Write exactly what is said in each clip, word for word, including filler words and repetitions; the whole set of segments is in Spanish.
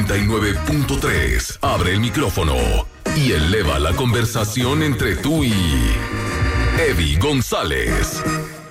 noventa y nueve punto tres. Abre el micrófono y eleva la conversación entre tú y Eddie González.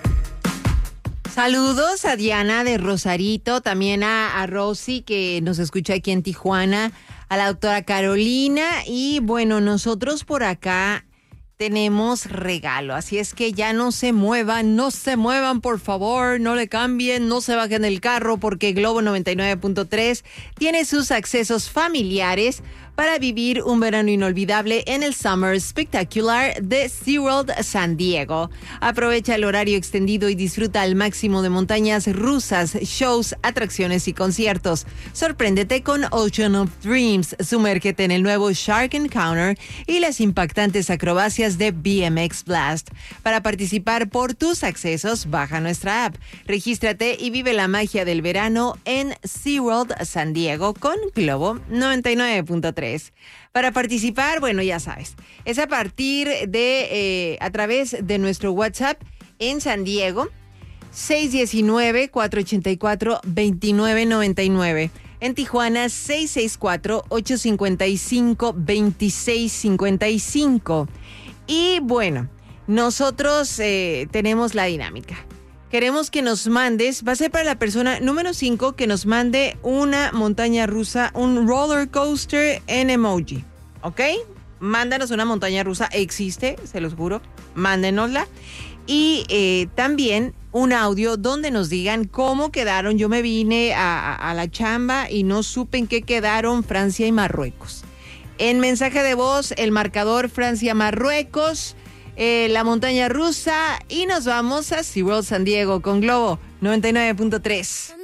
Saludos a Diana de Rosarito, también a, a Rosy que nos escucha aquí en Tijuana, a la doctora Carolina y bueno, nosotros por acá tenemos regalo, así es que ya no se muevan, no se muevan por favor, no le cambien, no se bajen del carro porque Globo noventa y nueve punto tres tiene sus accesos familiares para vivir un verano inolvidable en el Summer Spectacular de SeaWorld San Diego. Aprovecha el horario extendido y disfruta al máximo de montañas rusas, shows, atracciones y conciertos. Sorpréndete con Ocean of Dreams, sumérgete en el nuevo Shark Encounter y las impactantes acrobacias de B M X Blast. Para participar por tus accesos, baja nuestra app, regístrate y vive la magia del verano en SeaWorld San Diego con Globo noventa y nueve punto tres. Para participar, bueno, ya sabes, es a partir de, eh, a través de nuestro WhatsApp en San Diego, seis uno nueve, cuatro ocho cuatro, dos nueve nueve nueve. En Tijuana, seis seis cuatro, ocho cinco cinco, dos seis cinco cinco. Y bueno, nosotros eh, tenemos la dinámica. Queremos que nos mandes, va a ser para la persona número cinco que nos mande una montaña rusa, un roller coaster en emoji, ¿ok? Mándanos una montaña rusa, existe, se los juro, mándenosla. Y eh, también un audio donde nos digan cómo quedaron. Yo me vine a, a, a la chamba y no supe en qué quedaron Francia y Marruecos. En mensaje de voz, el marcador Francia-Marruecos, Eh, la montaña rusa y nos vamos a SeaWorld San Diego con Globo noventa y nueve punto tres.